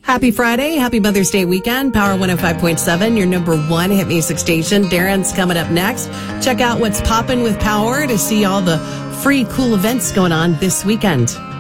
Happy Friday. Happy Mother's Day weekend. Power 105.7, your number one hit music station. Darren's coming up next. Check out what's popping with Power to see all the free cool events going on this weekend.